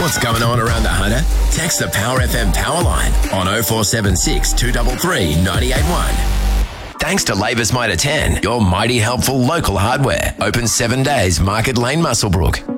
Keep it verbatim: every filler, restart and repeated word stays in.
What's going on around the Hunter? Text the Power F M power line on oh four seven six, two three three, nine eight one. Thanks to Labour's Mitre ten, your mighty helpful local hardware. Open seven days, Market Lane, Muswellbrook.